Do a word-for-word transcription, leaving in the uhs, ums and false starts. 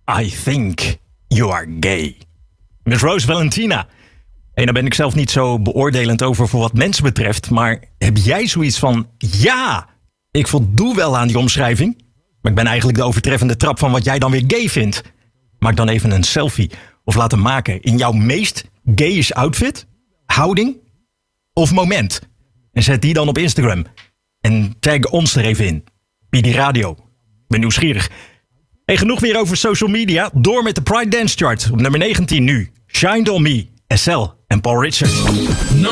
I think you are gay. Miss Rose Valentina. En daar ben ik zelf niet zo beoordelend over voor wat mensen betreft. Maar heb jij zoiets van, ja, ik voldoe wel aan die omschrijving. Maar ik ben eigenlijk de overtreffende trap van wat jij dan weer gay vindt. Maak dan even een selfie of laat hem maken in jouw meest gayish outfit, houding of moment. En zet die dan op Instagram. En tag ons er even in. P D Radio. Ik ben nieuwsgierig. Hey, genoeg weer over social media. Door met de Pride Dance Chart. Op nummer negentien nu. Shine On Me, Estelle en Paul Richards.